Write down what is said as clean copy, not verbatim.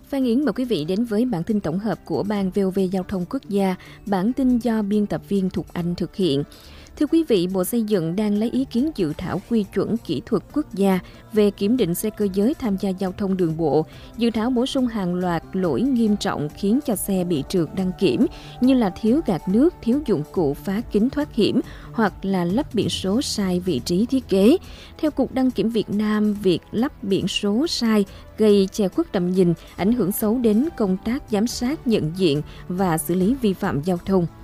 Phan Yến mời quý vị đến với bản tin tổng hợp của Ban VOV Giao thông Quốc gia, bản tin do biên tập viên Thục Anh thực hiện. Thưa quý vị, Bộ Xây dựng đang lấy ý kiến dự thảo quy chuẩn kỹ thuật quốc gia về kiểm định xe cơ giới tham gia giao thông đường bộ. Dự thảo bổ sung hàng loạt lỗi nghiêm trọng khiến cho xe bị trượt đăng kiểm, như là thiếu gạt nước, thiếu dụng cụ phá kính thoát hiểm hoặc là lắp biển số sai vị trí thiết kế. Theo Cục Đăng kiểm Việt Nam, việc lắp biển số sai gây che khuất tầm nhìn, ảnh hưởng xấu đến công tác giám sát, nhận diện và xử lý vi phạm giao thông.